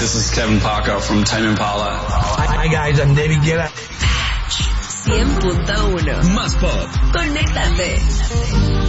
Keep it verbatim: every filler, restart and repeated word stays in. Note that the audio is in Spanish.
this is Kevin Parker from Tame Impala. Hi guys, I'm David Guetta. cien punto uno. Más pop. Conéctate.